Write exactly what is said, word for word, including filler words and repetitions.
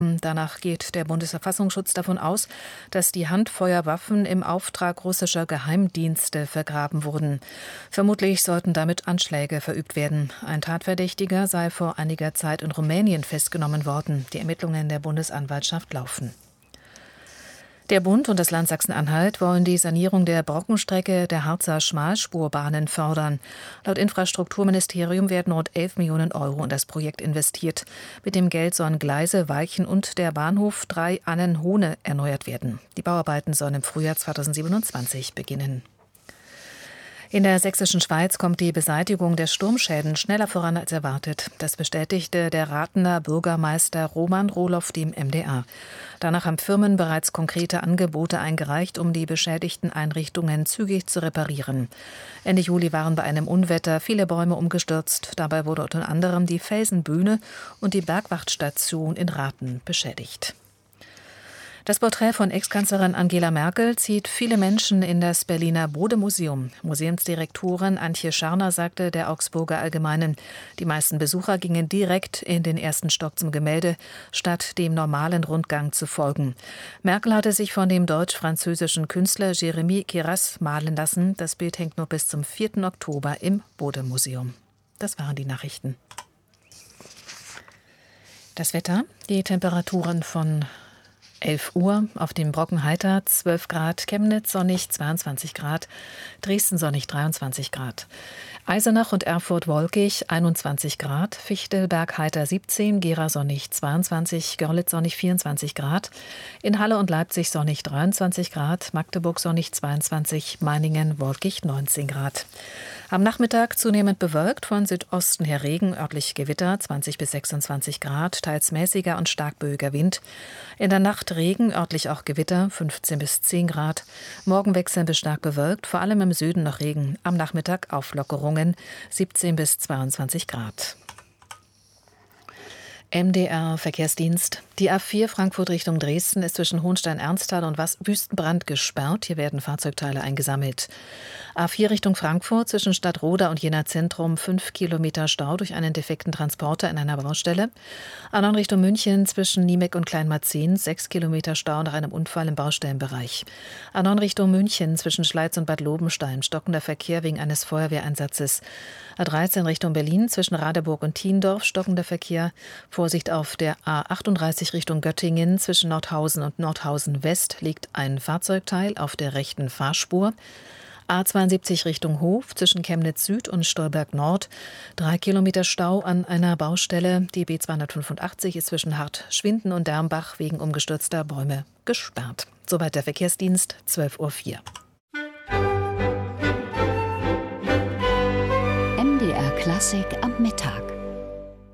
Danach geht der Bundesverfassungsschutz davon aus, dass die Handfeuerwaffen im Auftrag russischer Geheimdienste vergraben wurden. Vermutlich sollten damit Anschläge verübt werden. Ein Tatverdächtiger sei vor einiger Zeit in Rumänien festgenommen worden. Die Ermittlungen der Bundesanwaltschaft laufen. Der Bund und das Land Sachsen-Anhalt wollen die Sanierung der Brockenstrecke der Harzer Schmalspurbahnen fördern. Laut Infrastrukturministerium werden rund elf Millionen Euro in das Projekt investiert. Mit dem Geld sollen Gleise, Weichen und der Bahnhof Drei-Annen-Hohne erneuert werden. Die Bauarbeiten sollen im Frühjahr zweitausendsiebenundzwanzig beginnen. In der sächsischen Schweiz kommt die Beseitigung der Sturmschäden schneller voran als erwartet. Das bestätigte der Rathener Bürgermeister Roman Rohloff dem M D R. Danach haben Firmen bereits konkrete Angebote eingereicht, um die beschädigten Einrichtungen zügig zu reparieren. Ende Juli waren bei einem Unwetter viele Bäume umgestürzt. Dabei wurde unter anderem die Felsenbühne und die Bergwachtstation in Rathen beschädigt. Das Porträt von Ex-Kanzlerin Angela Merkel zieht viele Menschen in das Berliner Bode-Museum. Museumsdirektorin Antje Scharner sagte der Augsburger Allgemeinen, die meisten Besucher gingen direkt in den ersten Stock zum Gemälde, statt dem normalen Rundgang zu folgen. Merkel hatte sich von dem deutsch-französischen Künstler Jérémy Kiras malen lassen. Das Bild hängt nur bis zum vierten Oktober im Bode-Museum. Das waren die Nachrichten. Das Wetter, die Temperaturen von elf Uhr auf dem Brocken heiter, zwölf Grad, Chemnitz sonnig, zweiundzwanzig Grad, Dresden sonnig, dreiundzwanzig Grad. Eisenach und Erfurt wolkig, einundzwanzig Grad, Fichtelberg heiter siebzehn, Gera sonnig zweiundzwanzig, Görlitz sonnig vierundzwanzig Grad, in Halle und Leipzig sonnig dreiundzwanzig Grad, Magdeburg sonnig zweiundzwanzig, Meiningen wolkig neunzehn Grad. Am Nachmittag zunehmend bewölkt, von Südosten her Regen, örtlich Gewitter, zwanzig bis sechsundzwanzig Grad, teils mäßiger und stark böiger Wind. In der Nacht Regen, örtlich auch Gewitter, fünfzehn bis zehn Grad. Morgen wechselnd bis stark bewölkt, vor allem im Süden noch Regen. Am Nachmittag Auflockerungen, siebzehn bis zweiundzwanzig Grad. M D R Verkehrsdienst. Die A vier Frankfurt Richtung Dresden ist zwischen Hohenstein-Ernsthal und Wüstenbrand gesperrt. Hier werden Fahrzeugteile eingesammelt. A vier Richtung Frankfurt zwischen Stadtroda und Jena Zentrum fünf Kilometer Stau durch einen defekten Transporter in einer Baustelle. A neun Richtung München zwischen Niemek und Kleinmarzehn sechs Kilometer Stau nach einem Unfall im Baustellenbereich. A neun Richtung München zwischen Schleiz und Bad Lobenstein stockender Verkehr wegen eines Feuerwehreinsatzes. A dreizehn Richtung Berlin zwischen Radeburg und Thiendorf stockender Verkehr. Vorsicht auf der A achtunddreißig Richtung Göttingen zwischen Nordhausen und Nordhausen West liegt ein Fahrzeugteil auf der rechten Fahrspur. A zweiundsiebzig Richtung Hof zwischen Chemnitz Süd und Stolberg Nord. Drei Kilometer Stau an einer Baustelle. Die B zweihundertfünfundachtzig ist zwischen Hartschwinden und Dermbach wegen umgestürzter Bäume gesperrt. Soweit der Verkehrsdienst, zwölf Uhr vier. M D R Klassik am Mittag.